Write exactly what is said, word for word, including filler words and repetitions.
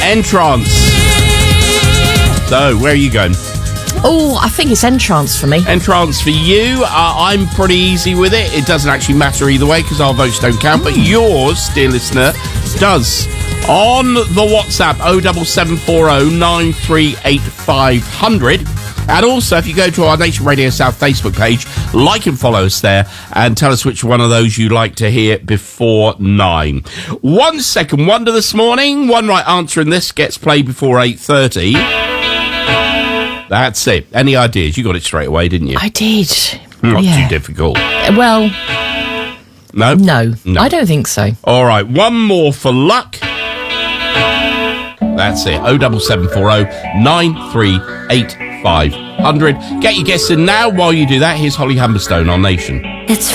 Entrance. So, where are you going? Oh, I think it's Entrance for me. Entrance for you. Uh, I'm pretty easy with it. It doesn't actually matter either way because our votes don't count. But yours, dear listener, does. On the WhatsApp, oh seven seven four oh nine three eight five hundred. And also, if you go to our Nation Radio South Facebook page, like and follow us there and tell us which one of those you'd like to hear before nine. One second wonder this morning. One right answer in this gets played before eight thirty. That's it. Any ideas? You got it straight away, didn't you? I did. Not yeah. too difficult. Well, no? no? No. I don't think so. All right, one more for luck. That's it. oh seven seven four oh nine three eight five hundred. Get your guests in now. While you do that, here's Holly Humberstone on Nation. It's